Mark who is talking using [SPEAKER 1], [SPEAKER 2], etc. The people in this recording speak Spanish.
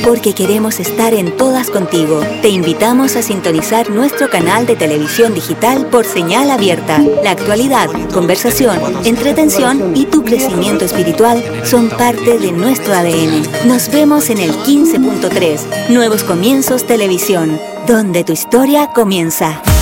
[SPEAKER 1] porque queremos estar en todas contigo. Te invitamos a sintonizar nuestro canal de televisión digital por señal abierta. La actualidad, conversación, entretención y tu crecimiento espiritual son parte de nuestro ADN. Nos vemos en el 15.3, Nuevos Comienzos Televisión, donde tu historia comienza.